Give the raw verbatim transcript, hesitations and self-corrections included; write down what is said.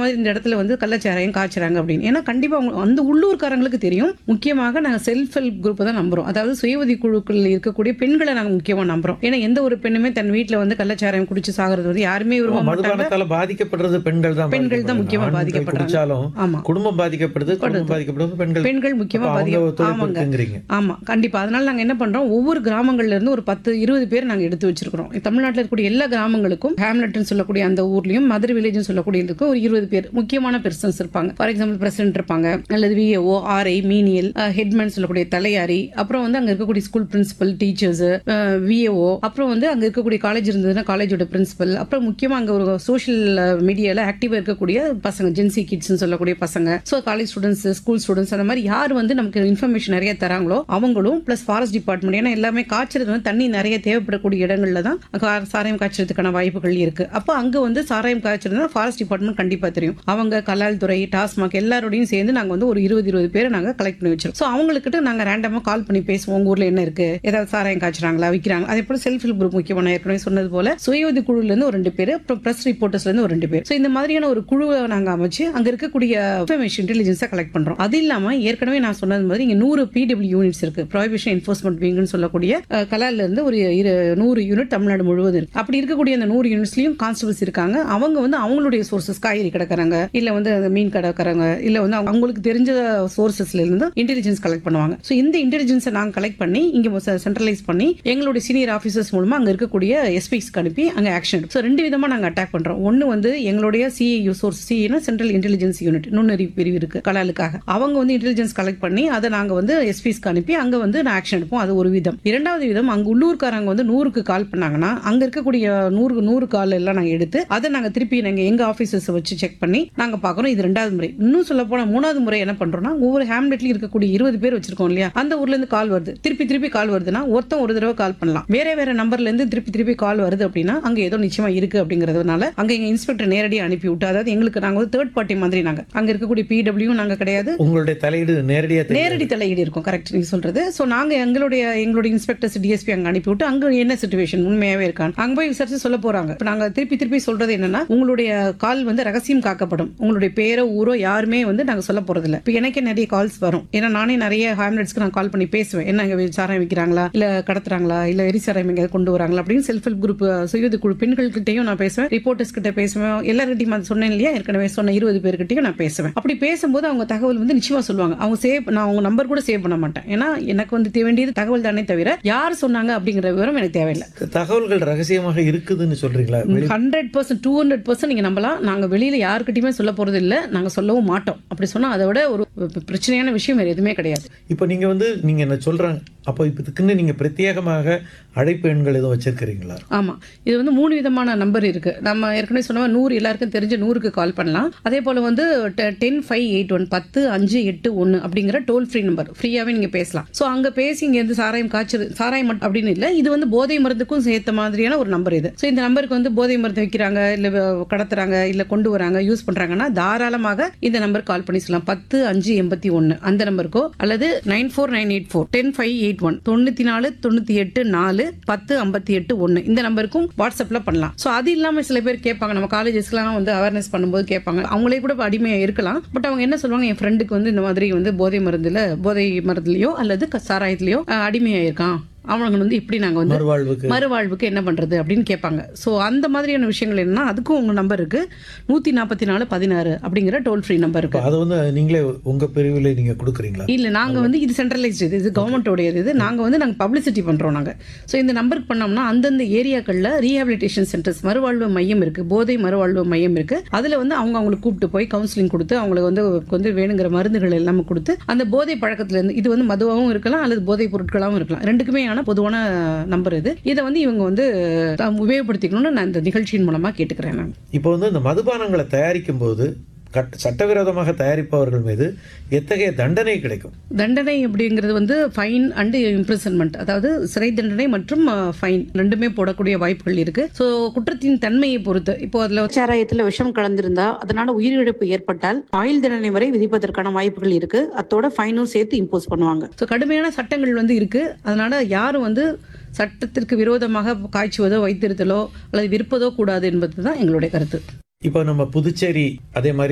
மாதிரி இந்த இடத்துல வந்து கள்ளச்சாராயம் காய்ச்சறாங்க அப்படின்னு. ஏன்னா கண்டிப்பா அவங்க அந்த உள்ளூர்காரங்களுக்கு தெரியும். முக்கியமாக நாங்க செல்ஃப் ஹெல்ப் குரூப் தான் நம்புறோம். அதாவது சுய உதவி குழுக்கள் இருக்கக்கூடிய பெண்களை நாங்க முக்கியமா நம்புறோம். ஏன்னா எந்த ஒரு பெண்ணுமே தன் வீட்டுல வந்து கள்ளச்சாராயம் குடிச்சு சாகிறது வந்து யாருமே விரும்ப மாட்டாங்க. மதுபானத்தால பாதிக்கப்படுறது பெண்கள் தான். பெண்கள் தான் முக்கியமா பாதிக்கப்படுறாங்க. ஆமா, குடும்பம் பாதிக்கப்படுது, குடும்பம் பாதிக்கப்படுறது பெண்கள். பெண்கள் முக்கியமா பாதிக்கப்படுறாங்க. ஆமா, கண்டிப்பா. அதனால நாங்க என்ன பண்றோம், ஒவ்வொரு கிராமங்கள்ல இருந்து ஒரு பத்து இருபது பேர் நாங்க எடுத்து வச்சிருக்கிறோம். தமிழ்நாட்டில் இருக்கக்கூடிய எல்லா கிராமங்களுக்கும் ஹேம்லெட்னு சொல்லக்கூடிய அந்த ஊர்லயும் மதுரை வில்லேஜ் சொல்லக்கூடிய இதுக்கும் ஒரு இருபது பேர் முக்கியமான பெர்சன்ஸ் இருப்பாங்க. ஃபார் எக்ஸாம்பிள் பிரசிடென்ட் இருப்பாங்க, அல்லது விஏஓ, ஆர்ஐ, மீனியல், ஹெட்மேன் சொல்லக்கூடிய தலையாரி, அப்புறம் வந்து அங்க இருக்கக்கூடிய ஸ்கூல் பிரின்சிபல், டீச்சர்ஸ், விஏஓ, அப்புறம் வந்து அங்க இருக்கக்கூடிய காலேஜ் இருந்ததுன்னா காலேஜோட பிரின்சிபல், அப்புறம் முக்கியமா அங்க ஒரு சோஷியல் மீடியால ஆக்டிவா இருக்கக்கூடிய பசங்க, ஜென்சி கிட்ஸ் சொல்லக்கூடிய பசங்க, so college students, school students, அந்த மாதிரி யார் வந்து நமக்கு இன்ஃபர்மேஷன் நிறைய தராங்களோ அவங்களும், பிளஸ் ஃபாரஸ்ட் டிபார்ட்மெண்ட். ஏன்னா எல்லாமே காய்ச்சறது வந்து தண்ணி நிறைய தேவைப்படக்கூடிய இடங்கள்ல தான் சாராயம் காய்ச்சறதுக்கான வாய்ப்புகள் இருக்கு. அப்போ அங்க வந்து சாராயம் காய்ச்சறதுனா ஃபாரஸ்ட் டிபார்ட்மெண்ட் கண்டிப்பா தெரியும். அவங்க கலால் துறை, டாஸ்மாக் எல்லாரோடையும் சேர்ந்து நாங்க வந்து ஒரு இருபது இருபது பேரை நாங்க கலெக்ட் பண்ணி வச்சிருக்கோம். சோ அவங்களுக்கு நாங்க ரேண்டமா கால் பண்ணி பேசுவோம். உங்க ஊர்ல என்ன இருக்கு, ஏதாவது சாராயம் காய்ச்சறாங்களா, விக்கிறாங்க. அதே போல செல்ஃப் ஹெல்ப் குரூப் முக்கியமான ஏற்கனவே சொன்னது போல சுய உதவி குழுல இருந்து ஒரு ரெண்டு பேர், அப்புறம் பிரஸ் ரிப்போர்ட்டர்ஸ்ல இருந்து ஒரு ரெண்டு பேர். சோ இந்த மாதிரியான ஒரு குழுவை நாங்க அமைச்சு அங்க இருக்கக்கூடிய இன்ஃபர்மேஷன் இன்டெலிஜென்ஸை கலெக்ட் பண்றோம். அது இல்லாம ஏற்கனவே நான் சொன்னது மாதிரி இங்க நூறு பிடபிள்யூ யூனிட்ஸ் இருக்கு. ப்ராஹிபிஷன் என்ஃபோர்ஸ்மெண்ட் விங்னு சொல்லக்கூடிய கலால்ல இருந்து ஒரு நூறு யூனிட் தமிழ்நாடு முழுவதும் இருக்கு. அப்படி இருக்கக்கூடிய அந்த நூறு யூனிட்ஸ்லயும் கான்ஸ்டபிள்ஸ் இருக்காங்க. அவங்க வந்து அவங்களுடைய சோர்சஸ், காய்கறி கிடக்குறாங்க, இல்ல வந்து மீன் கிடக்குறாங்க, இல்ல வந்து அவங்களுக்கு தெரிஞ்ச சோர்சஸ்ல இருந்து இன்டெலிஜென்ஸ் கலெக்ட் பண்ணுவாங்க. சோ இந்த இன்டெலிஜென்ஸை நாங்க கலெக்ட் பண்ணி இங்க சென்ட்ரலைஸ் பண்ணி எங்களுடைய சீனியர் ஆபீசர்ஸ் மூலமா அங்க இருக்கக்கூடிய எஸ்பிக்கு அனுப்பி அங்க ஆக்ஷன். சோ ரெண்டு விதமா நாங்க அட்டாக் பண்றோம். ஒன்னு வந்து எங்களுடைய சிஏயு சோர்ஸ், சிஏனா சென்ட்ரல் இன்டெலிஜென்ஸ் யூனிட், நுண்ணறிவு பிரிவு இருக்கு கலாலுக்காக. அவங்க வந்து இன்டெலிஜென்ஸ் கலெக்ட் பண்ணி அதை நாங்க வந்து எஸ்பிக்கு அனுப்பி அங்க வந்து ஆக்ஷன் எடுப்போம். அது ஒரு விதம். இரண்டாவது விதம், அங்க உள்ளூர்காரங்க வந்து நூறுக்கு கால் பண்ணாங்கன்னா அங்க இருக்கக்கூடிய நூறு நூறு கால் எல்லாம் நாங்க எடுத்து அதை நாங்க திருப்பி நாங்க எங்க ஆபீசர்ஸ் வச்சு செக் பண்ணி நாங்க பாக்குறோம். இது ரெண்டாவது முறை. இன்னும் சொல்ல போனா மூணாவது முறை என்ன பண்றோம்னா, ஒவ்வொரு ஹேம்லெட்லயும் இருக்கக்கூடிய இருபது பேர் வச்சிருக்கோம் இல்லையா, அந்த ஊர்ல இருந்து கால் வருது, திருப்பி திருப்பி கால் வருதுன்னா ஒருத்தன் ஒரு தடவை கால் பண்ணலாம். வேற வேற நம்பர்ல இருந்து திருப்பி திருப்பி கால் வருது அப்படின்னா அங்க ஏதோ நிச்சயமா இருக்கு அப்படிங்கறதுனால அங்க எங்க இன்ஸ்பெக்டர் நேரடியாக அனுப்பி விட்டு, அதாவது எங்களுக்கு நாங்க வந்து தேர்ட் பார்ட்டி மாதிரி நாங்க அங்க இருக்கக்கூடிய பிடபிள்யூ நாங்க கிடையாது. உங்களுடைய தலையீடு நேரடியா நேரடி தலையீடு இருக்கும். கரெக்ட் நீங்க சொல்றது. சோ நாங்க எங்களுடைய எங்களுடைய இன்ஸ்பெக்டர்ஸ், டிஎஸ்பி அங்க அனுப்பி விட்டு அங்க என்ன சிச்சுவேஷன் உண்மையாவே இருக்கான்னு அங்க போய் விசாரிச்சு சொல்ல போறாங்க. இப்ப நாங்க திருப்பி திருப்பி சொல்றது என்னன்னா, உங்களுடைய கால் வந்து ரகசியம் காக்கப்படும். உங்களுடைய பேரோ ஊரோ யாருமே வந்து நாங்க சொல்ல போறது இல்ல. இப்ப எனக்கே நிறைய கால்ஸ் வரும். ஏன்னா நானே நிறைய ஹேம்லெட்ஸ்க்கு நான் கால் பண்ணி பேசுவேன். என்ன இங்க சாராயம் விற்கிறாங்களா, இல்ல கடத்துறாங்களா, இல்ல எரி சாராயம் எங்க கொண்டு வராங்களா அப்படின்னு செல்ஃப் ஹெல்ப் குரூப் சுயது குழு பெண்கள் கிட்டையும் நான் பேசுவேன், ரிப்போர்ட்டர்ஸ் கிட்ட பேசுவேன், எல்லார்கிட்டையும் சொன்னேன் இல்லையா, ஏற்கனவே சொன்ன இருபது பேர்கிட்டையும் நான் பேசுவேன். அப்படி பேசும்போது அவங்க தகவல் வந்து நிச்சயமா சொல்லுவாங்க. அவங்க சேவ், நான் அவங்க நம்பர் கூட சேவ் பண்ண மாட்டேன். ஏன்னா எனக்கு வந்து வேண்டியது தகவல் தானே தவிர யார் சொன்னாங்க அப்படிங்கிற விவரம் எனக்கு தேவையில்லை. தகவல்கள் ரகசியமாக இருக்குதுன்னு சொல்றீங்களா? Hundred percent two hundred percent நீங்க நம்பலாம். நாங்க வெளியில யாருக்கிட்டையுமே சொல்ல போறது இல்ல, நாங்க சொல்லவும் மாட்டோம். அப்படி சொன்னா அதை விட ஒரு பிரச்சனையான விஷயம் வேற எதுவுமே கிடையாது. இப்போ நீங்க வந்து நீங்க என்ன சொல்றாங்க, அப்போ இதுக்குன்னு நீங்க பிரத்யேகமாக அழைப்பு எண்கள் எதுவும் வச்சிருக்கிறீங்களா? ஆமா, இது வந்து மூணு விதமான நம்பர் இருக்கு. நம்ம ஏற்கனவே சொன்ன நூறு எல்லாருக்கும் தெரிஞ்ச நூறுக்கு கால் பண்ணலாம். அதே போல வந்து டென் ஃபைவ் எயிட் ஒன் பத்து அஞ்சு எட்டு ஒன்னு அப்படிங்கிற டோல் ஃப்ரீ நம்பர், ஃப்ரீயாவே நீங்க பேசலாம். சோ அங்க பேசி இங்க இருந்து சாராயம் காய்ச்சல், சாராயம் அப்படின்னு இல்ல, இது வந்து போதை மருந்துக்கும் சேர்த்த மாதிரியான ஒரு நம்பர் இது. சோ இந்த நம்பருக்கு வந்து போதை மருந்து வைக்கிறாங்க, இல்ல கடத்துறாங்க, இல்ல கொண்டு வராங்க, யூஸ் பண்றாங்கன்னா தாராளமாக இந்த நம்பர் கால் பண்ணி சொல்லலாம். பத்து அஞ்சு எண்பத்தி ஒன்னு அந்த நம்பருக்கோ, அல்லது nine four nine eight four ten five eight one தொண்ணூத்தி நாலு தொண்ணூத்தி எட்டு நாலு பத்து ஐம்பத்தி எட்டு ஒன்னு இந்த நம்பருக்கும் வாட்ஸ்அப்ல பண்ணலாம். சோ அது இல்லாம சில பேர் கேட்பாங்க, நம்ம காலேஜஸ்லாம் வந்து அவேர்னஸ் பண்ணும்போது கேட்பாங்க, அவங்களே கூட அடிமையா இருக்கலாம். பட் அவங்க என்ன சொல்லுவாங்க, என் ஃப்ரெண்டுக்கு வந்து இந்த மாதிரி வந்து போதை மருந்துல போதை மருந்துலயோ அல்லது சாராயத்திலயோ அடிமையா இருக்கான், அவங்க வந்து இப்படி நாங்க வந்து மறுவாழ்வுக்கு மறுவாழ்வுக்கு என்ன பண்றது அப்படின்னு கேட்பாங்க. சோ அந்த மாதிரியான விஷயங்கள் என்னன்னா அதுக்கும் உங்க நம்பர் இருக்கு, நூத்தி நாற்பத்தி நாலு பதினாறு அப்படிங்கிற டோல் ஃப்ரீ நம்பர் இருக்கு. அது வந்து நீங்களே உங்க பிரிவுல நீங்க கொடுக்குறீங்களா? இல்ல, நாங்க வந்து இது சென்ட்ரலைஸ்டு, இது கவர்மெண்டோட இது. நாங்க வந்து நாங்க பப்ளிசிட்டி பண்றோம் நாங்க. சோ இந்த நம்பருக்கு பண்ணோம்னா அந்தந்த ஏரியாக்கள்ல ரீஹாபிலிட்டேஷன் சென்டர்ஸ், மறுவாழ்வு மையம் இருக்கு, போதை மறுவாழ்வு மையம் இருக்கு. அதுல வந்து அவங்க அவங்களுக்கு கூப்பிட்டு போய் கவுன்சிலிங் கொடுத்து அவங்களுக்கு வந்து வந்து வேணுங்கிற மருந்துகள் எல்லாமே கொடுத்து அந்த போதை பழக்கத்துல இருந்து, இது வந்து மதுவாகவும் இருக்கலாம் அல்லது போதை பொருட்களாகவும் இருக்கலாம், ரெண்டுக்குமே பொதுவான நம்பர் இது. இதை வந்து இவங்க வந்து உபயோகப்படுத்திக்கணும்னு நான் இந்த நிகழ்ச்சியின் மூலமா கேட்டுக்கிறேன். நான் இப்போ வந்து இந்த மதுபானங்களை தயாரிக்கும் போது சட்டவிரோதமாக தயாரிப்பவர்கள் மீது எத்தகைய தண்டனை கிடைக்கும்? தண்டனை அப்படிங்கிறது வந்து ஃபைன் அண்ட் இம்ப்ரிசன்மெண்ட், அதாவது சிறை தண்டனை மற்றும் ஃபைன் ரெண்டுமே போடக்கூடிய வாய்ப்புகள் இருக்கு. ஸோ குற்றத்தின் தன்மையை பொறுத்து, இப்போ அதுல சாராயத்தில் விஷம் கலந்திருந்தா அதனால உயிரிழப்பு ஏற்பட்டால் ஆயுள் தண்டனை வரை விதிப்பதற்கான வாய்ப்புகள் இருக்கு. அதோட ஃபைனும் சேர்த்து இம்போஸ் பண்ணுவாங்க. ஸோ கடுமையான சட்டங்கள் வந்து இருக்கு. அதனால யாரும் வந்து சட்டத்திற்கு விரோதமாக காய்ச்சுவதோ வைத்திருத்தலோ அல்லது விற்பதோ கூடாது என்பதுதான் எங்களுடைய கருத்து. இப்போ நம்ம புதுச்சேரி அதே மாதிரி